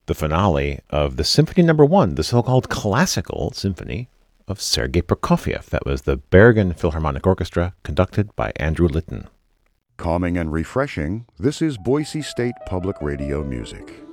the finale of the Symphony Number 1, the so-called classical symphony of Sergei Prokofiev. That was the Bergen Philharmonic Orchestra, conducted by Andrew Litton. Calming and refreshing, this is Boise State Public Radio Music.